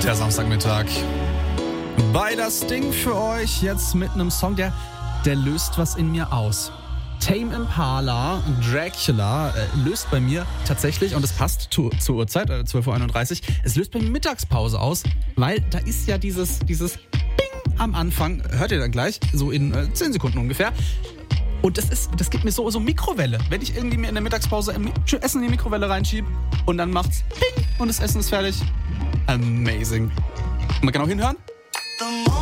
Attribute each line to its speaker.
Speaker 1: Der Samstagmittag. Bei das Ding für euch jetzt mit einem Song, der löst was in mir aus. Tame Impala, Dracula, löst bei mir tatsächlich, und es passt zur Uhrzeit, 12.31 Uhr, es löst bei mir Mittagspause aus, weil da ist ja dieses Bing am Anfang, hört ihr dann gleich, so in 10 Sekunden ungefähr. Und das gibt mir so Mikrowelle, wenn ich irgendwie mir in der Mittagspause Essen in die Mikrowelle reinschiebe und dann macht's Bing und das Essen ist fertig. Amazing. Mal genau hinhören.